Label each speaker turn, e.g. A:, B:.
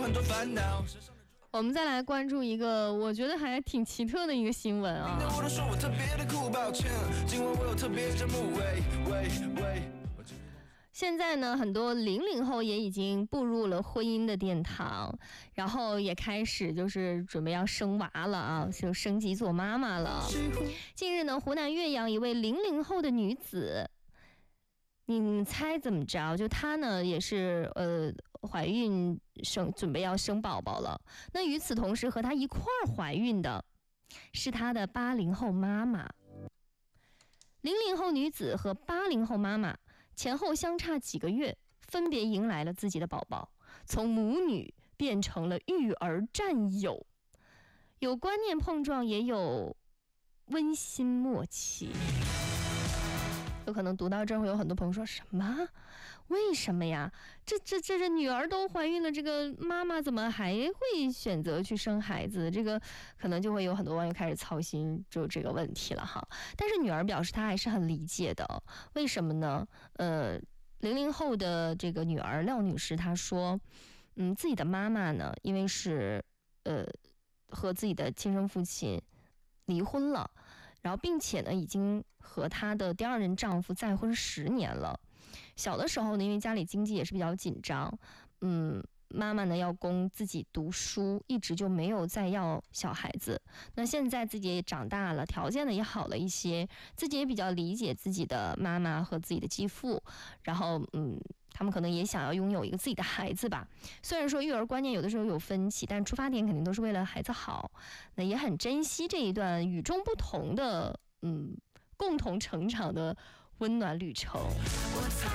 A: 很多烦恼。
B: 我们再来关注一个我觉得还挺奇特的一个新闻啊。
A: 我都说我特别的酷，抱歉，今晚我有特别节目，喂。
B: 现在呢，很多00后也已经步入了婚姻的殿堂，然后也开始就是准备要生娃了啊，就升级做妈妈了。近日呢，湖南岳阳一位00后的女子，你猜怎么着？就她呢也是怀孕准备要生宝宝了。那与此同时，和她一块儿怀孕的是她的80后妈妈。00后女子和80后妈妈前后相差几个月，分别迎来了自己的宝宝，从母女变成了育儿战友，有观念碰撞，也有温馨默契。有可能读到这儿会有很多朋友说，什么？为什么呀？这女儿都怀孕了，这个妈妈怎么还会选择去生孩子？这个可能就会有很多网友开始操心就这个问题了哈。但是女儿表示她还是很理解的，为什么呢？00后的这个女儿廖女士她说，自己的妈妈呢，因为是和自己的亲生父亲离婚了。然后并且呢已经和她的第二任丈夫再婚10年了。小的时候呢，因为家里经济也是比较紧张，妈妈呢要供自己读书，一直就没有再要小孩子。那现在自己也长大了，条件呢也好了一些，自己也比较理解自己的妈妈和自己的继父，然后他们可能也想要拥有一个自己的孩子吧。虽然说育儿观念有的时候有分歧，但出发点肯定都是为了孩子好。那也很珍惜这一段与众不同的共同成长的温暖旅程。
A: 我擦